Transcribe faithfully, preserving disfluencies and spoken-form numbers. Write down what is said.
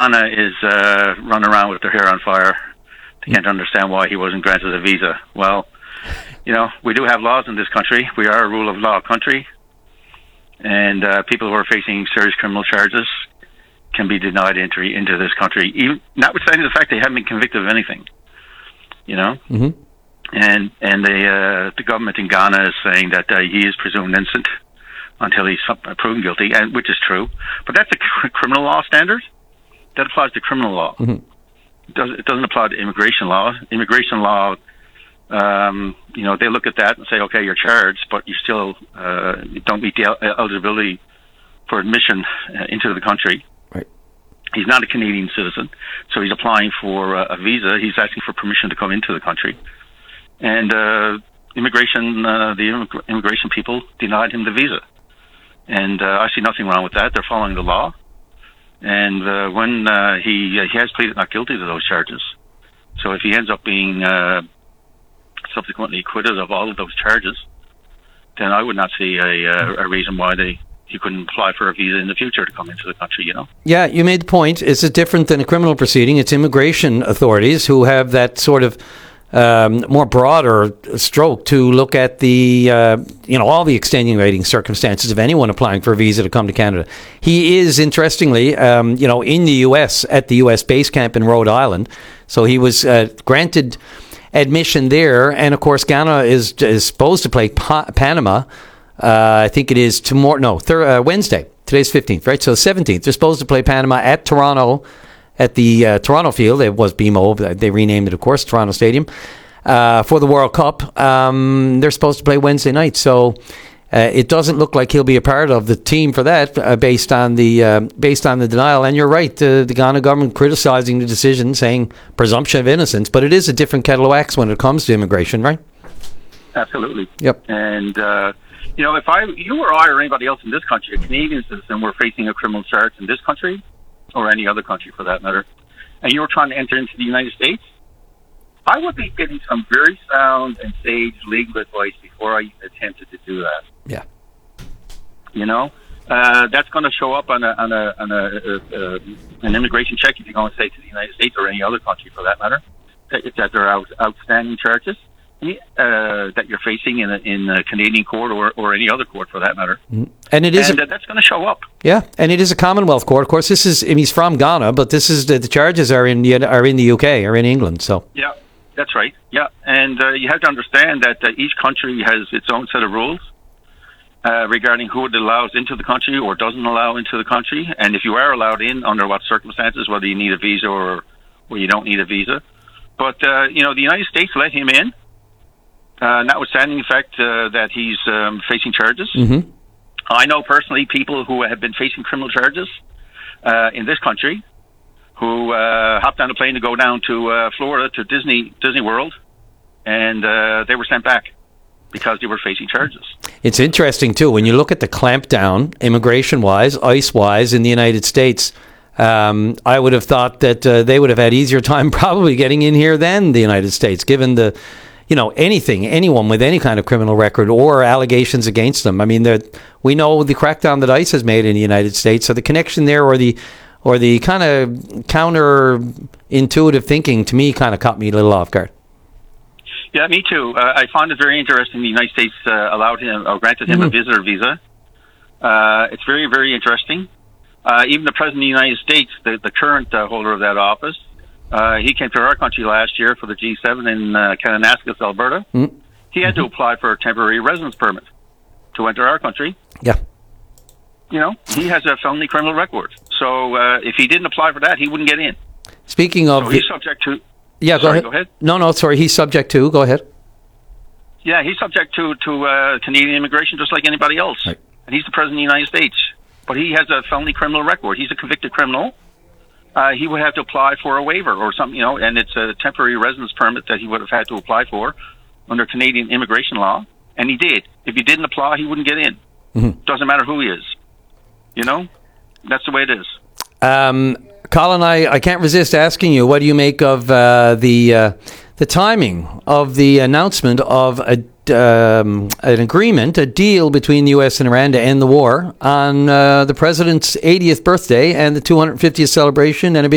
Ghana is uh, running around with their hair on fire. They can't understand why he wasn't granted a visa. Well, you know, we do have laws in this country. We are a rule of law country. And uh, people who are facing serious criminal charges can be denied entry into this country, even notwithstanding the fact they haven't been convicted of anything. You know? Mm-hmm. And and the, uh, the government in Ghana is saying that uh, he is presumed innocent until he's proven guilty, and which is true. But that's a cr- criminal law standard. That applies to criminal law. Mm-hmm. It, does, it doesn't apply to immigration law. Immigration law, um, you know, they look at that and say, okay, you're charged, but you still uh, you don't meet the el- eligibility for admission uh, into the country. Right. He's not a Canadian citizen, so he's applying for uh, a visa. He's asking for permission to come into the country. And uh, immigration, uh, the immig- immigration people denied him the visa. And uh, I see nothing wrong with that. They're following the law. And uh, when uh, he uh, he has pleaded not guilty to those charges, so if he ends up being uh, subsequently acquitted of all of those charges, then I would not see a, uh, a reason why they he couldn't apply for a visa in the future to come into the country. You know. Yeah, you made the point. It's different than a criminal proceeding. It's immigration authorities who have that sort of Um, more broader stroke to look at the, uh, you know, all the extenuating circumstances of anyone applying for a visa to come to Canada. He is, interestingly, um, you know, in the U S at the U S base camp in Rhode Island. So he was uh, granted admission there. And, of course, Ghana is, is supposed to play pa- Panama. Uh, I think it is tomorrow, no, thir- uh, Wednesday. Today's fifteenth, right? So seventeenth. They're supposed to play Panama at Toronto. At the uh, Toronto field, it was B M O. They renamed it, of course, Toronto Stadium, uh, for the World Cup. Um, they're supposed to play Wednesday night, so uh, it doesn't look like he'll be a part of the team for that, uh, based on the uh, based on the denial. And you're right, uh, the Ghana government criticizing the decision, saying presumption of innocence, but it is a different kettle of wax when it comes to immigration, right? Absolutely. Yep. And uh, you know, if I, you or I, or anybody else in this country, a Canadian citizen, were facing a criminal charge in this country, or any other country for that matter, and you were trying to enter into the United States, I would be getting some very sound and sage legal advice before I attempted to do that. Yeah. You know, uh, that's going to show up on a on a on a uh, uh, an immigration check if you're going to say to the United States or any other country for that matter that, that there are out, outstanding charges uh, that you're facing in a, in a Canadian court or, or any other court for that matter. And it is and a, uh, that's going to show up. Yeah, and it is a Commonwealth court. Of course, this is he's from Ghana, but this is the, the charges are in the, are in the U K or in England. So yeah, that's right. Yeah, and uh, you have to understand that uh, each country has its own set of rules uh, regarding who it allows into the country or doesn't allow into the country, and if you are allowed in, under what circumstances, whether you need a visa or or you don't need a visa. But uh, you know, the United States let him in. Uh, notwithstanding the fact uh, that he's um, facing charges. Mm-hmm. I know personally people who have been facing criminal charges uh, in this country who uh, hopped on a plane to go down to uh, Florida to Disney Disney World, and uh, they were sent back because they were facing charges. It's interesting, too, when you look at the clampdown, immigration-wise, ICE-wise, in the United States. Um, I would have thought that uh, they would have had easier time probably getting in here than the United States, given the... You know, anything, anyone with any kind of criminal record or allegations against them. I mean, we know the crackdown that ICE has made in the United States. So the connection there, or the, or the kind of counter-intuitive thinking, to me, kind of caught me a little off guard. Yeah, me too. Uh, I found it very interesting. The United States uh, allowed him, or granted him mm-hmm. a visitor visa. Uh, it's very, very interesting. Uh, even the President of the United States, the, the current uh, holder of that office. Uh, he came to our country last year for the G seven in uh, Kananaskis, Alberta. Mm. He had mm-hmm. to apply for a temporary residence permit to enter our country. Yeah. You know, he has a felony criminal record. So uh, if he didn't apply for that, he wouldn't get in. Speaking of... So he's subject to... Yeah, go, sorry, ahead. go ahead. No, no, sorry. He's subject to... Go ahead. Yeah, he's subject to, to uh, Canadian immigration just like anybody else. Right. And he's the President of the United States. But he has a felony criminal record. He's a convicted criminal. Uh, he would have to apply for a waiver or something, you know, and it's a temporary residence permit that he would have had to apply for under Canadian immigration law, and he did. If he didn't apply, he wouldn't get in. Mm-hmm. Doesn't matter who he is. You know? That's the way it is. Um, Colin, I, I can't resist asking you, what do you make of uh, the uh, the timing of the announcement of a Um, an agreement, a deal between the U S and Iran to end the war on uh, the president's eightieth birthday and the two hundred fiftieth celebration and a big